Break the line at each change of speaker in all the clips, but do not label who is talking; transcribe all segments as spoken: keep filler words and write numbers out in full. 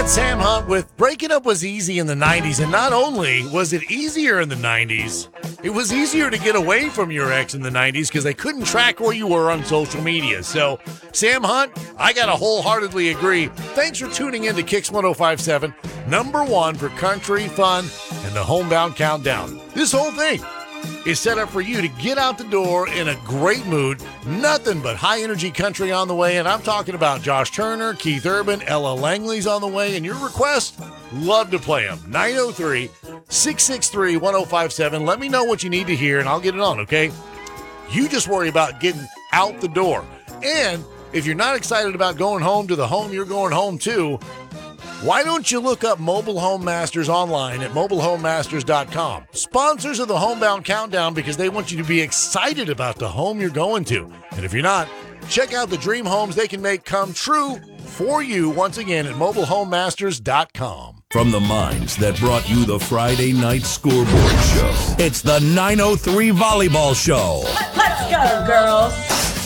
That's Sam Hunt with Breaking Up Was Easy in the nineties. And not only was it easier in the nineties, it was easier to get away from your ex in the nineties because they couldn't track where you were on social media. So, Sam Hunt, I got to wholeheartedly agree. Thanks for tuning in to Kicks one oh five point seven, number one for country, fun, and the Homebound Countdown. This whole thing is set up for you to get out the door in a great mood. Nothing but high-energy country on the way, and I'm talking about Josh Turner, Keith Urban, Ella Langley's on the way, and your request, love to play them. nine oh three, six six three, one oh five seven. Let me know what you need to hear, and I'll get it on, okay? You just worry about getting out the door. And if you're not excited about going home to the home you're going home to, why don't you look up Mobile Home Masters online at mobile home masters dot com? Sponsors of the Homebound Countdown because they want you to be excited about the home you're going to. And if you're not, check out the dream homes they can make come true for you once again at mobile home masters dot com.
From the minds that brought you the Friday Night Scoreboard Show, it's the nine oh three Volleyball Show.
Let's go, girls.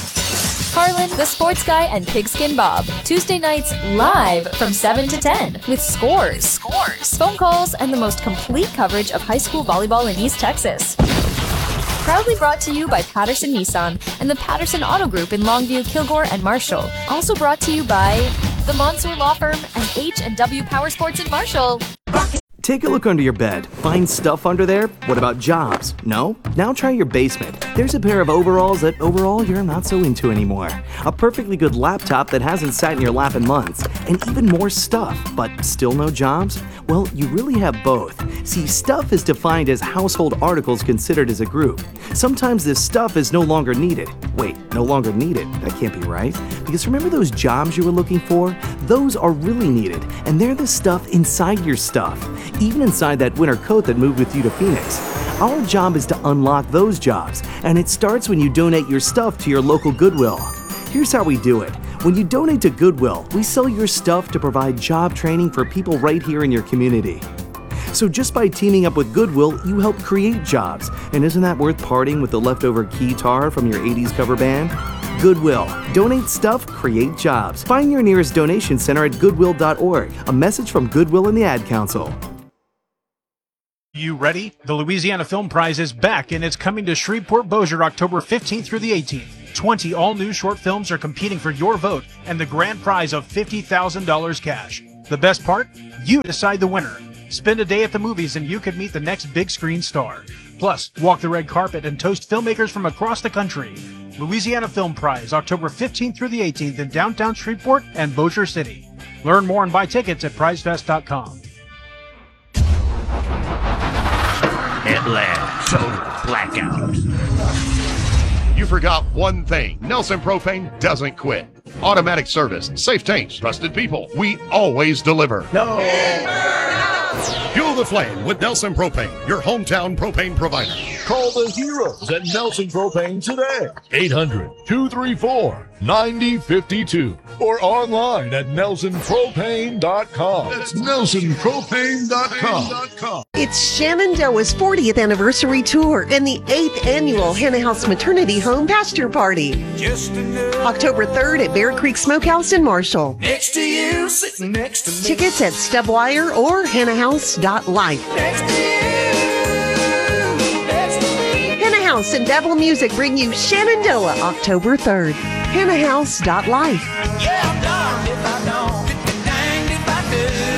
Harlan, the Sports Guy, and Pigskin Bob. Tuesday nights live from seven to ten with scores, scores, phone calls, and the most complete coverage of high school volleyball in East Texas. Proudly brought to you by Patterson Nissan and the Patterson Auto Group in Longview, Kilgore, and Marshall. Also brought to you by the Monsoor Law Firm and H and W Power Sports in Marshall.
Take a look under your bed. Find stuff under there? What about jobs? No? Now try your basement. There's a pair of overalls that overall you're not so into anymore. A perfectly good laptop that hasn't sat in your lap in months. And even more stuff, but still no jobs? Well, you really have both. See, stuff is defined as household articles considered as a group. Sometimes this stuff is no longer needed. Wait, no longer needed? That can't be right. Because remember those jobs you were looking for? Those are really needed, and they're the stuff inside your stuff. Even inside that winter coat that moved with you to Phoenix. Our job is to unlock those jobs, and it starts when you donate your stuff to your local Goodwill. Here's how we do it. When you donate to Goodwill, we sell your stuff to provide job training for people right here in your community. So just by teaming up with Goodwill, you help create jobs. And isn't that worth parting with the leftover guitar from your eighties cover band? Goodwill. Donate stuff, create jobs. Find your nearest donation center at goodwill dot org. A message from Goodwill and the Ad Council.
You ready? The Louisiana Film Prize is back, and it's coming to Shreveport-Bossier October fifteenth through the eighteenth. twenty all-new short films are competing for your vote and the grand prize of fifty thousand dollars cash. The best part? You decide the winner. Spend a day at the movies and you could meet the next big screen star. Plus, walk the red carpet and toast filmmakers from across the country. Louisiana Film Prize, October fifteenth through the eighteenth in downtown Shreveport and Bossier City. Learn more and buy tickets at prize fest dot com.
At last, total blackout.
You forgot one thing. Nelson Propane doesn't quit. Automatic service, safe tanks, trusted people. We always deliver.
No.
Fuel the flame with Nelson Propane, your hometown propane provider.
Call the heroes at Nelson Propane today. eight hundred, two three four, nine oh five two or online at nelson propane dot com. That's nelson propane dot com.
It's Shenandoah's fortieth anniversary tour and the eighth annual Hannah House Maternity Home Pasture Party. October third at Bear Creek Smokehouse in Marshall.
Next to you, sitting next to me.
Tickets at Stubwire or hannah house dot life.
Next to you, next to me.
Hannah House and Devil Music bring you Shenandoah October third. hannah house dot life.
Yeah, I'm darned if I don't, and danged if I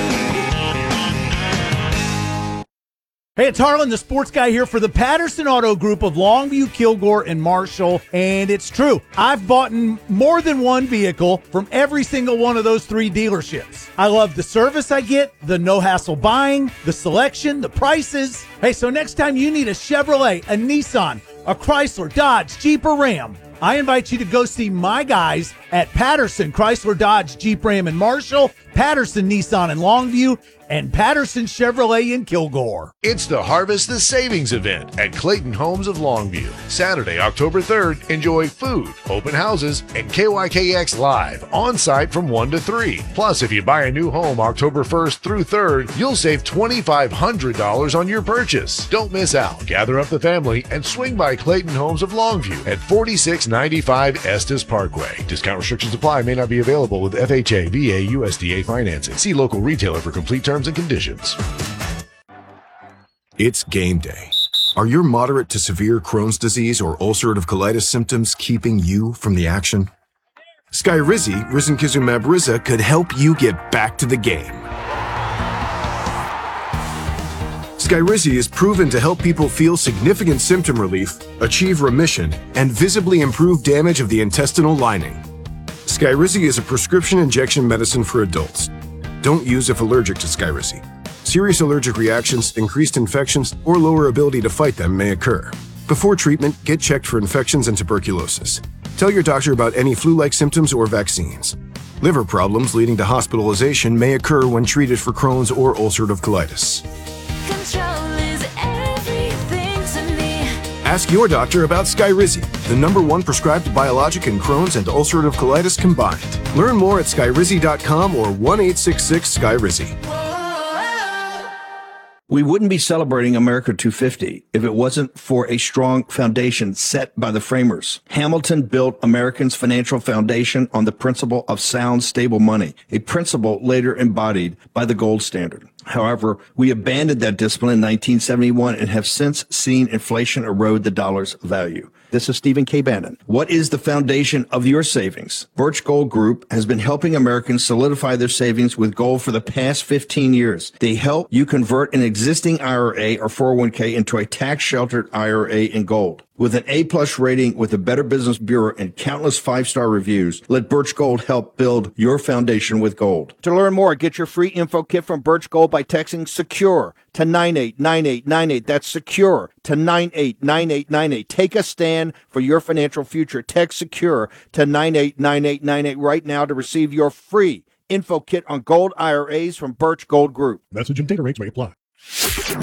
do.
Hey, it's Harlan, the Sports Guy here for the Patterson Auto Group of Longview, Kilgore, and Marshall. And it's true. I've bought more than one vehicle from every single one of those three dealerships. I love the service I get, the no-hassle buying, the selection, the prices. Hey, so next time you need a Chevrolet, a Nissan, a Chrysler, Dodge, Jeep, or Ram, I invite you to go see my guys at Patterson Chrysler, Dodge, Jeep, Ram, and Marshall, Patterson Nissan in Longview, and Patterson Chevrolet in Kilgore.
It's the Harvest the Savings event at Clayton Homes of Longview. Saturday, October third, enjoy food, open houses, and K Y K X Live on site from one to three. Plus, if you buy a new home October first through third, you'll save two thousand five hundred dollars on your purchase. Don't miss out. Gather up the family and swing by Clayton Homes of Longview at forty-six ninety-five Estes Parkway. Discount restrictions apply. May not be available with F H A, V A, U S D A
financing. See local retailer for complete terms and conditions.
It's game day. Are your moderate to severe Crohn's disease or ulcerative colitis symptoms keeping you from the action? Skyrizi, risankizumab Riza, could help you get back to the game. Skyrizi is proven to help people feel significant symptom relief, achieve remission, and visibly improve damage of the intestinal lining. Skyrizi is a prescription injection medicine for adults. Don't use if allergic to Skyrizi. Serious allergic reactions, increased infections, or lower ability to fight them may occur. Before treatment, get checked for infections and tuberculosis. Tell your doctor about any flu-like symptoms or vaccines. Liver problems leading to hospitalization may occur when treated for Crohn's or ulcerative colitis.
Control is everything to me.
Ask your doctor about Skyrizi, the number one prescribed biologic in Crohn's and ulcerative colitis combined. Learn more at skyrizi dot com or one eight six six Skyrizi.
We wouldn't be celebrating America two fifty if it wasn't for a strong foundation set by the framers. Hamilton built Americans' financial foundation on the principle of sound, stable money, a principle later embodied by the gold standard. However, we abandoned that discipline in nineteen seventy-one and have since seen inflation erode the dollar's value. This is Stephen K. Bannon. What is the foundation of your savings? Birch Gold Group has been helping Americans solidify their savings with gold for the past fifteen years. They help you convert an existing I R A or four oh one k into a tax-sheltered I R A in gold. With an A-plus rating with the Better Business Bureau and countless five-star reviews, let Birch Gold help build your foundation with gold. To learn more, get your free info kit from Birch Gold by texting SECURE to nine eight nine eight nine eight. That's SECURE to nine eight nine eight nine eight. Take a stand for your financial future. Text SECURE to nine eight nine eight nine eight right now to receive your free info kit on gold I R As from Birch Gold Group.
Message and data rates may apply.